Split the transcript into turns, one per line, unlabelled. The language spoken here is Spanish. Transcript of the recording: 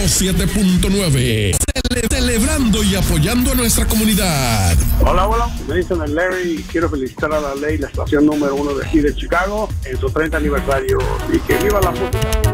107.9. Celebrando y apoyando a nuestra comunidad.
Hola, me dicen el Larry y quiero felicitar a la ley, la estación número 1 de aquí de Chicago, en su 30 aniversario, y que viva la música.